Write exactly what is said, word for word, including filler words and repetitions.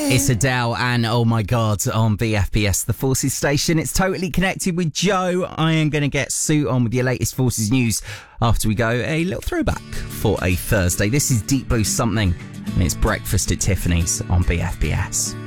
It's Adele and Oh My God on B F B S, the Forces station. It's Totally Connected with Joe. I am going to get Sue on with your latest Forces news after we go a little throwback for a Thursday. This is Deep Blue Something and it's Breakfast at Tiffany's on B F B S.